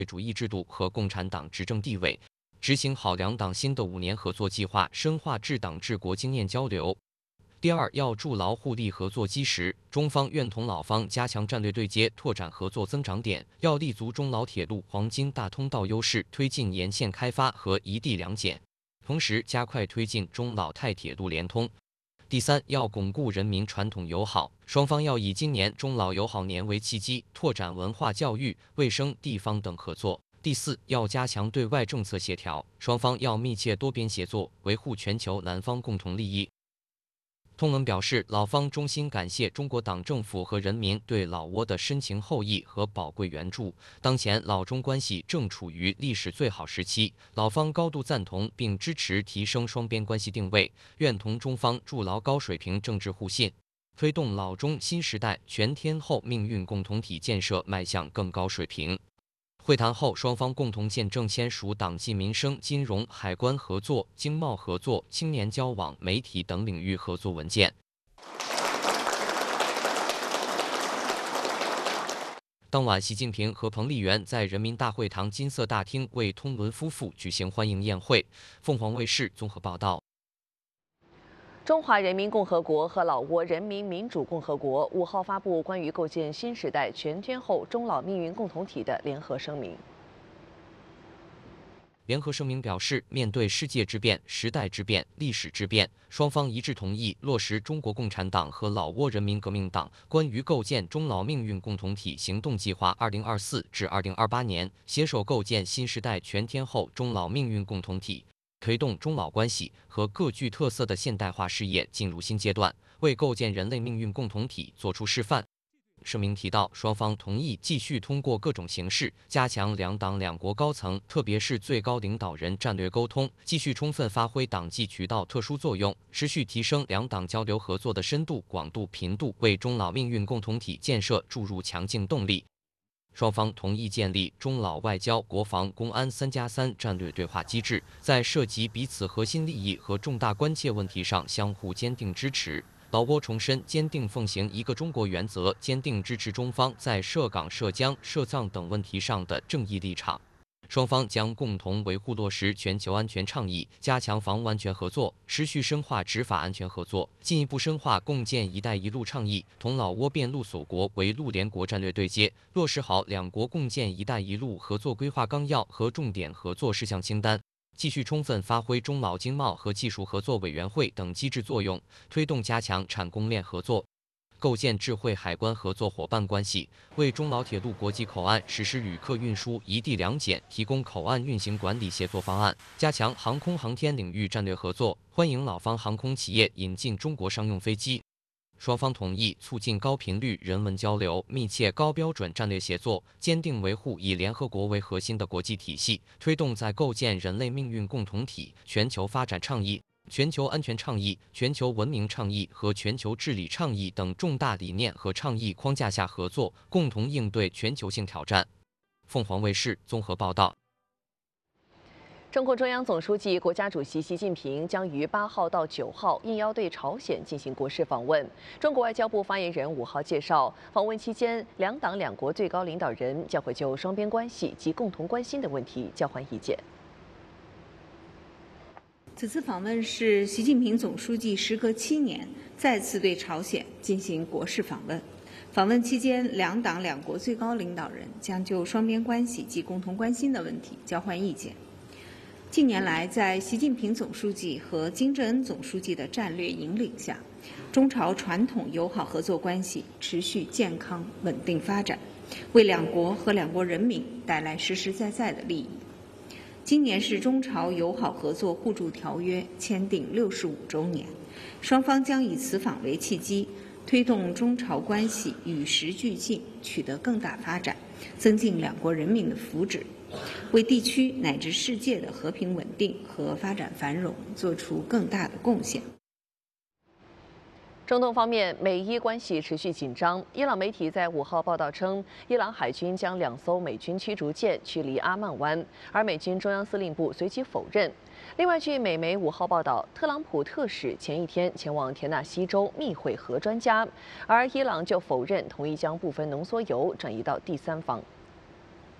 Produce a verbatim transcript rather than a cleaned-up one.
主义制度和共产党执政地位，执行好两党新的五年合作计划，深化治党治国经验交流。第二，要筑牢互利合作基石，中方愿同老方加强战略对接，拓展合作增长点，要立足中老铁路黄金大通道优势，推进沿线开发和一地两检，同时加快推进中老泰铁路联通。第三，要巩固人民传统友好，双方要以今年中老友好年为契机，拓展文化教育、卫生、地方等合作。第四，要加强对外政策协调，双方要密切多边协作，维护全球南方共同利益。通文表示，老方衷心感谢中国党政府和人民对老挝的深情厚谊和宝贵援助。当前老中关系正处于历史最好时期，老方高度赞同并支持提升双边关系定位，愿同中方筑牢高水平政治互信，推动老中新时代全天候命运共同体建设迈向更高水平。会谈后，双方共同见证签署党纪民生、金融、海关合作、经贸合作、青年交往、媒体等领域合作文件。当晚，习近平和彭丽媛在人民大会堂金色大厅为通伦夫妇举行欢迎宴会。凤凰卫视综合报道。 中华人民共和国和老挝人民民主共和国五号发布关于构建新时代全天候中老命运共同体的联合声明。 联合声明表示，面对世界之变、时代之变、历史之变，双方一致同意落实中国共产党和老挝人民革命党关于构建中老命运共同体行动计划（二零二四至二零二八年），携手构建新时代全天候中老命运共同体。推动中老关系和各具特色的现代化事业进入新阶段，为构建人类命运共同体作出示范。声明提到，双方同意继续通过各种形式加强两党两国高层，特别是最高领导人战略沟通，继续充分发挥党纪渠道特殊作用，持续提升两党交流合作的深度、广度、频度，为中老命运共同体建设注入强劲动力。双方同意建立中老外交、国防、公安三加三战略对话机制，在涉及彼此核心利益和重大关切问题上相互坚定支持。老挝重申坚定奉行一个中国原则，坚定支持中方在涉港、涉疆、涉藏等问题上的正义立场。双方将共同维护落实全球安全倡议，加强防务安全合作，持续深化执法安全合作，进一步深化共建“一带一路”倡议，同老挝变陆锁国为陆联国战略对接，落实好两国共建“一带一路”合作规划纲要和重点合作事项清单。继续充分发挥中老经贸和技术合作委员会等机制作用，推动加强产供链合作。构建智慧海关合作伙伴关系，为中老铁路国际口岸实施旅客运输一地两检提供口岸运行管理协作方案，加强航空航天领域战略合作，欢迎老方航空企业引进中国商用飞机。双方同意促进高频率人文交流，密切高标准战略协作，坚定维护以联合国为核心的国际体系，推动在构建人类命运共同体、全球发展倡议、全球安全倡议、全球文明倡议和全球治理倡议等重大理念和倡议框架下合作，共同应对全球性挑战。凤凰卫视综合报道。 中共中央总书记、国家主席习近平将于八号到九号应邀对朝鲜进行国事访问。中国外交部发言人五号介绍，访问期间，两党两国最高领导人将会就双边关系及共同关心的问题交换意见。 此次访问是习近平总书记时隔七年再次对朝鲜进行国事访问。访问期间，两党两国最高领导人将就双边关系及共同关心的问题交换意见。近年来，在习近平总书记和金正恩总书记的战略引领下，中朝传统友好合作关系持续健康稳定发展，为两国和两国人民带来实实在在的利益。今年是中朝友好合作互助条约签订六十五周年，双方将以此访为契机，推动中朝关系与时俱进，取得更大发展，增进两国人民的福祉，为地区乃至世界的和平稳定和发展繁荣做出更大的贡献。 中东方面，美伊关系持续紧张。伊朗媒体在五号报道称，伊朗海军将两艘美军驱逐舰驱离阿曼湾，而美军中央司令部随即否认。另外，据美媒五号报道，特朗普特使前一天前往田纳西州密会核专家，而伊朗就否认同意将部分浓缩铀转移到第三方。